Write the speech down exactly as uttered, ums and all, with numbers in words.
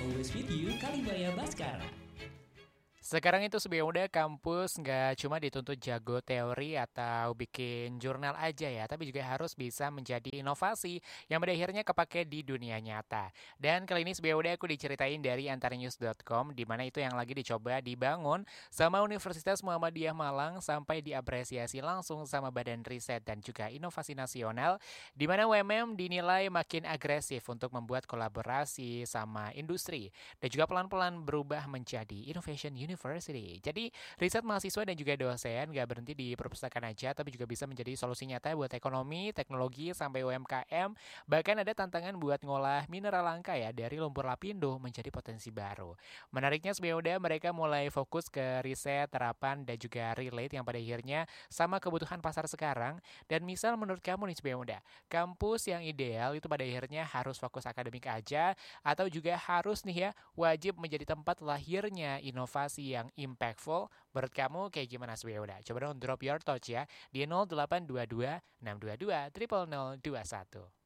always with you, Kalibaya Baskara. Sekarang itu sebenarnya udah kampus nggak cuma dituntut jago teori atau bikin jurnal aja ya, tapi juga harus bisa menjadi inovasi yang pada akhirnya kepake di dunia nyata. Dan kali ini sebenarnya udah aku diceritain dari antarnews dot com, di mana itu yang lagi dicoba dibangun sama Universitas Muhammadiyah Malang sampai diapresiasi langsung sama Badan Riset dan juga Inovasi Nasional, di mana U M M dinilai makin agresif untuk membuat kolaborasi sama industri dan juga pelan-pelan berubah menjadi Innovation University. Jadi riset mahasiswa dan juga dosen gak berhenti di perpustakaan aja, tapi juga bisa menjadi solusi nyata buat ekonomi, teknologi, sampai U M K M. Bahkan ada tantangan buat ngolah mineral langka ya dari lumpur lapindo menjadi potensi baru. Menariknya sebenarnya udah mereka mulai fokus ke riset, terapan, dan juga relate yang pada akhirnya sama kebutuhan pasar sekarang. Dan misal menurut kamu nih sebenarnya udah, kampus yang ideal itu pada akhirnya harus fokus akademik aja, atau juga harus nih ya wajib menjadi tempat lahirnya inovasi yang impactful? Menurut kamu kayak gimana sebenarnya udah? Coba dong drop your thoughts ya di nol delapan dua dua enam dua dua nol nol nol dua satu.